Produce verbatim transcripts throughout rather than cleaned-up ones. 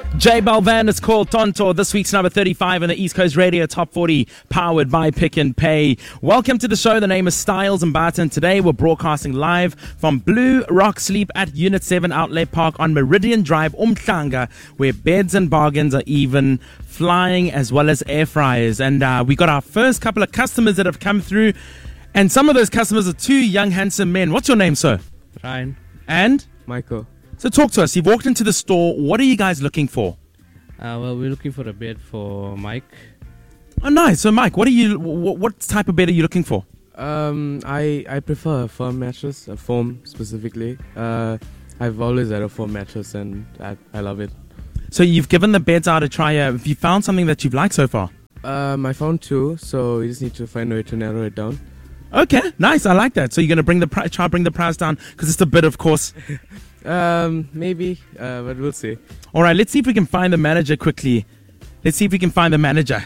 J Balvin is called Tonto. This week's number thirty-five in the East Coast Radio Top forty, powered by Pick and Pay. Welcome to the show. The name is Styles and Barton. Today we're broadcasting live from Blue Rock Sleep at Unit seven Outlet Park on Meridian Drive, Umhlanga, where beds and bargains are even flying, as well as air fryers. And uh, we got our first couple of customers that have come through, and some of those customers are two young, handsome men. What's your name, sir? Ryan. And? Michael. So talk to us. You've walked into the store. What are you guys looking for? Uh, well, we're looking for a bed for Mike. Oh, nice. So, Mike, what are you? What, what type of bed are you looking for? Um, I I prefer a firm mattress, a foam specifically. Uh, I've always had a foam mattress, and I, I love it. So you've given the beds out a try. Uh, have you found something that you've liked so far? Um, I found two, so we just need to find a way to narrow it down. Okay, nice. I like that. So you're gonna bring the pri- try bring the price down because it's a bid, of course. um, maybe, uh, but we'll see. All right, let's see if we can find the manager quickly. Let's see if we can find the manager.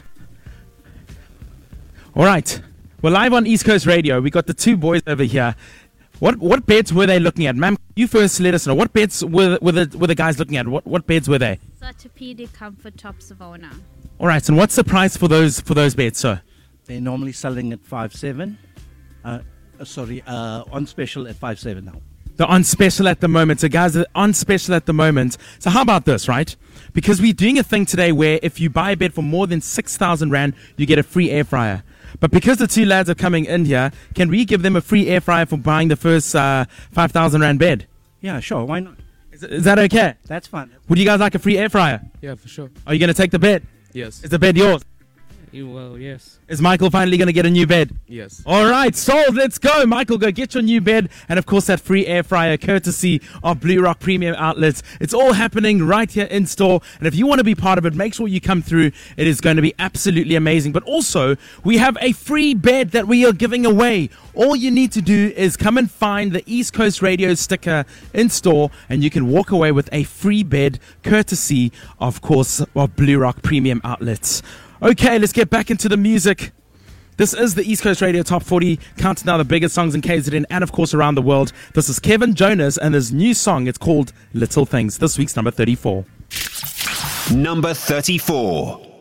All right, we're live on East Coast Radio. We got the two boys over here. What what beds were they looking at, ma'am? You first let us know. What beds were were the were the guys looking at? What what beds were they? Orthopedic Comfort Top Savona. All right, and what's the price for those for those beds, sir? They're normally selling at five seven. Uh, sorry, uh, on special at five seven now. They're on special at the moment. So guys, they're on special at the moment. So how about this, right? Because we're doing a thing today where if you buy a bed for more than six thousand rand, you get a free air fryer. But because the two lads are coming in here, can we give them a free air fryer for buying the first uh, five thousand rand bed? Yeah, sure. Why not? Is, is that okay? That's fine. Would you guys like a free air fryer? Yeah, for sure. Are you going to take the bed? Yes. Is the bed yours? You, well, yes. Is Michael finally going to get a new bed? Yes. All right, sold. Let's go. Michael, go get your new bed. And, of course, that free air fryer courtesy of Blue Rock Premium Outlets. It's all happening right here in store. And if you want to be part of it, make sure you come through. It is going to be absolutely amazing. But also, we have a free bed that we are giving away. All you need to do is come and find the East Coast Radio sticker in store, and you can walk away with a free bed courtesy, of course, of Blue Rock Premium Outlets. Okay, let's get back into the music. This is the East Coast Radio Top forty, counting down the biggest songs in K Z N and, of course, around the world. This is Kevin Jonas and his new song. It's called Little Things. This week's number thirty-four. Number thirty-four.